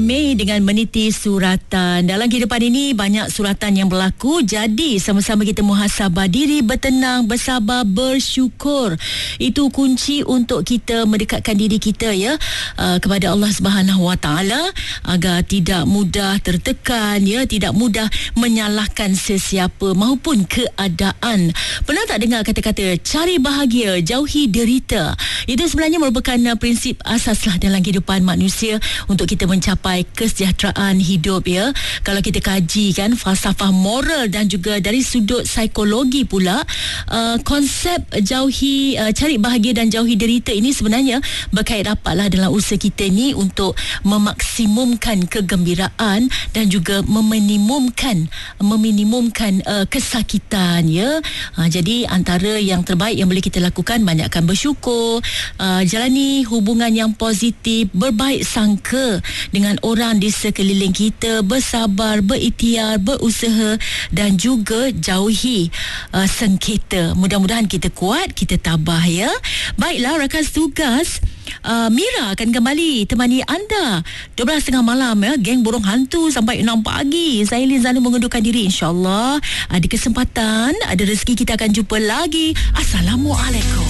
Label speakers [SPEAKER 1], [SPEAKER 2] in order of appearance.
[SPEAKER 1] Mei dengan meniti suratan. Dalam kehidupan ini banyak suratan yang berlaku. Jadi sama-sama kita muhasabah diri, bertenang, bersabar, bersyukur. Itu kunci untuk kita mendekatkan diri kita kepada Allah Subhanahu Wa Taala agar tidak mudah tertekan, tidak mudah menyalahkan sesiapa maupun keadaan. Pernah tak dengar kata-kata cari bahagia, jauhi derita? Itu sebenarnya merupakan prinsip asaslah dalam kehidupan manusia untuk kita mencapai kesejahteraan hidup Kalau kita kaji kan falsafah moral dan juga dari sudut psikologi pula, konsep cari bahagia dan jauhi derita ini sebenarnya berkait rapatlah dalam usaha kita ni untuk memaksimumkan kegembiraan dan juga meminimumkan kesakitan jadi antara yang terbaik yang boleh kita lakukan, banyakkan bersyukur, jalani hubungan yang positif, berbaik sangka dengan orang di sekeliling kita, bersabar, berikhtiar, berusaha dan juga jauhi sengketa. Mudah-mudahan kita kuat, kita tabah Baiklah rakan tugas, Mira akan kembali temani anda 12.30 malam geng burung hantu sampai 6 pagi. Saya Lizana mengundurkan diri, insyaAllah ada kesempatan, ada rezeki kita akan jumpa lagi. Assalamualaikum.